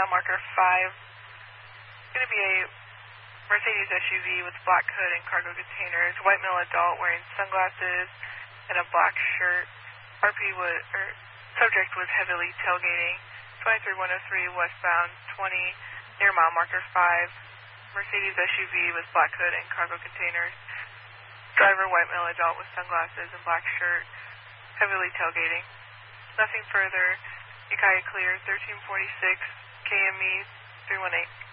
mile marker 5. It's going to be a Mercedes SUV with black hood and cargo containers, white male adult wearing sunglasses and a black shirt. Subject was heavily tailgating. 23103 westbound 20 near mile marker 5. Mercedes SUV with black hood and cargo containers. Driver white male adult with sunglasses and black shirt, heavily tailgating. Nothing further. Ukiah clear, 1346 KME 318.